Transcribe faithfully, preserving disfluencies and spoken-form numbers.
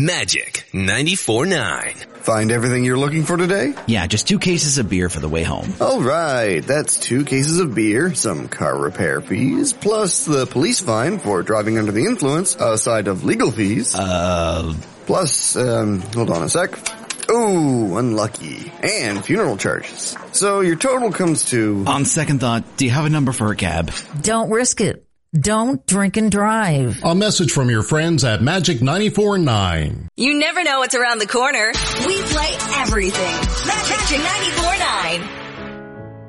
Magic ninety-four point nine. Find everything you're looking for today? Yeah, just two cases of beer for the way home. All right, that's two cases of beer, some car repair fees, plus the police fine for driving under the influence, a side of legal fees. Uh... Plus, um, hold on a sec. Ooh, unlucky. And funeral charges. So your total comes to... On second thought, do you have a number for a cab? Don't risk it. Don't drink and drive. A message from your friends at Magic ninety-four point nine. You never know what's around the corner. We play everything. Magic ninety-four point nine.